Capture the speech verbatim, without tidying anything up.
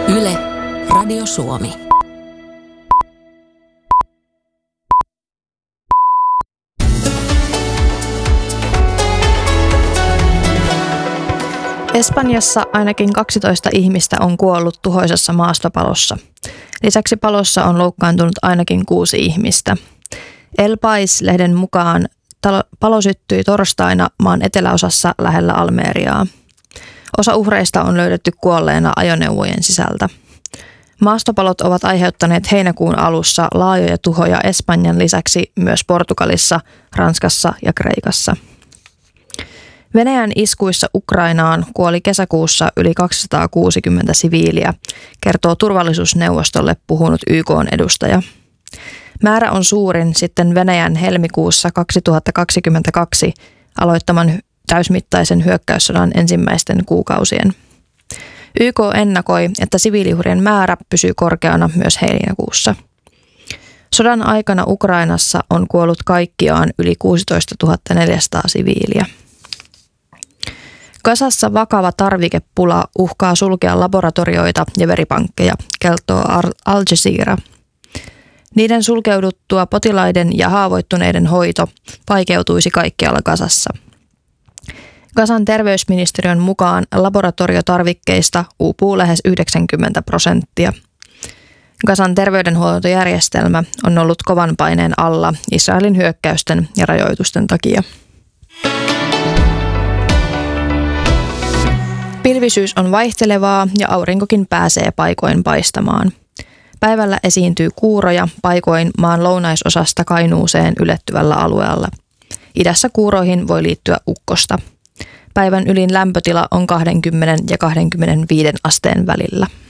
Yle, Radio Suomi. Espanjassa ainakin kaksitoista ihmistä on kuollut tuhoisassa maastopalossa. Lisäksi palossa on loukkaantunut ainakin kuusi ihmistä. El País-lehden mukaan talo- palo syttyi torstaina maan eteläosassa lähellä Almeriaa. Osa uhreista on löydetty kuolleena ajoneuvojen sisältä. Maastopalot ovat aiheuttaneet heinäkuun alussa laajoja tuhoja Espanjan lisäksi myös Portugalissa, Ranskassa ja Kreikassa. Venäjän iskuissa Ukrainaan kuoli kesäkuussa yli kaksisataakuusikymmentä siviiliä, kertoo turvallisuusneuvostolle puhunut Y K:n edustaja. Määrä on suurin sitten Venäjän helmikuussa kaksituhattakaksikymmentäkaksi aloittaman täysmittaisen hyökkäyssodan ensimmäisten kuukausien. Y K ennakoi, että siviiliuhrien määrä pysyy korkeana myös heinäkuussa. Sodan aikana Ukrainassa on kuollut kaikkiaan yli kuusitoistatuhatta neljäsataa siviiliä. Gazassa vakava tarvikepula uhkaa sulkea laboratorioita ja veripankkeja, kertoo Al Jazeera. Niiden sulkeuduttua potilaiden ja haavoittuneiden hoito vaikeutuisi kaikkialla Gazassa. Gazan terveysministeriön mukaan laboratoriotarvikkeista uupuu lähes yhdeksänkymmentä prosenttia. Gazan terveydenhuoltojärjestelmä on ollut kovan paineen alla Israelin hyökkäysten ja rajoitusten takia. Pilvisyys on vaihtelevaa ja aurinkokin pääsee paikoin paistamaan. Päivällä esiintyy kuuroja paikoin maan lounaisosasta Kainuuseen ylettyvällä alueella. Idässä kuuroihin voi liittyä ukkosta. Päivän ylin lämpötila on kaksikymmentä ja kaksikymmentäviisi asteen välillä.